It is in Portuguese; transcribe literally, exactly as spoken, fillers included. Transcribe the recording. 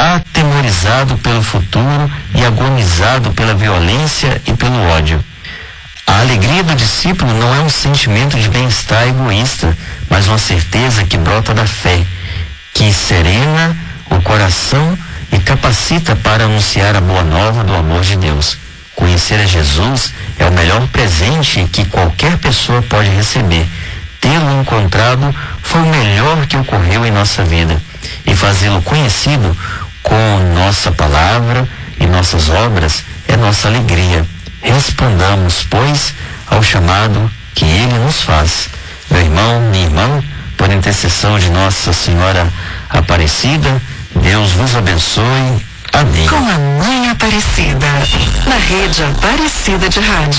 atemorizado pelo futuro e agonizado pela violência e pelo ódio. A alegria do discípulo não é um sentimento de bem-estar egoísta, mas uma certeza que brota da fé, que serena o coração e capacita para anunciar a boa nova do amor de Deus. Conhecer a Jesus é o melhor presente que qualquer pessoa pode receber. Tê-lo encontrado foi o melhor que ocorreu em nossa vida. E fazê-lo conhecido com nossa palavra e nossas obras é nossa alegria. Respondamos, pois, ao chamado que Ele nos faz. Meu irmão, minha irmã, por intercessão de Nossa Senhora Aparecida, Deus vos abençoe. Amém. Com a Mãe Aparecida, na Rede Aparecida de Rádio.